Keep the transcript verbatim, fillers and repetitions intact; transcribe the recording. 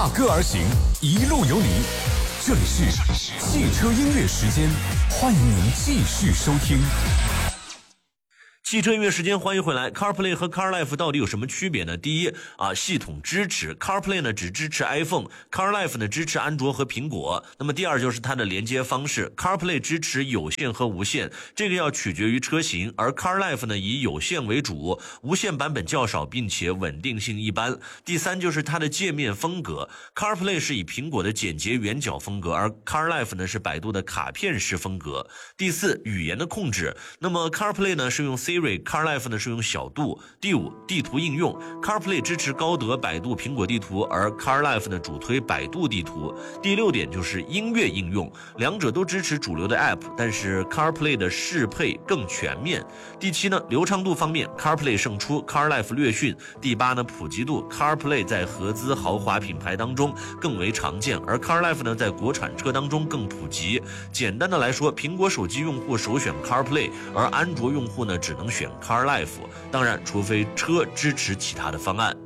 踏歌而行，一路有你。这里是汽车音乐时间，欢迎您继续收听。 汽车音乐时间，欢迎回来。 CarPlay 和 CarLife 到底有什么区别呢？第一啊，系统支持。 CarPlay 呢只支持 iPhone， CarLife 呢支持安卓和苹果。那么第二就是它的连接方式， CarPlay 支持有线和无线，这个要取决于车型，而 CarLife 呢以有线为主，无线版本较少，并且稳定性一般。第三就是它的界面风格， CarPlay 是以苹果的简洁圆角风格，而 CarLife 呢是百度的卡片式风格。第四，语言的控制，那么 CarPlay 呢是用 Siri，CarLife 呢是用小度。第五，地图应用， CarPlay 支持高德、百度、苹果地图，而 CarLife 呢主推百度地图。第六点就是音乐应用，两者都支持主流的 App， 但是 CarPlay 的适配更全面。第七呢，流畅度方面 CarPlay 胜出， CarLife 略逊。第八呢，普及度 CarPlay 在合资豪华品牌当中更为常见，而 CarLife 呢在国产车当中更普及。简单的来说，苹果手机用户首选 CarPlay， 而安卓用户呢只能选 CarLife， 当然除非车支持其他的方案。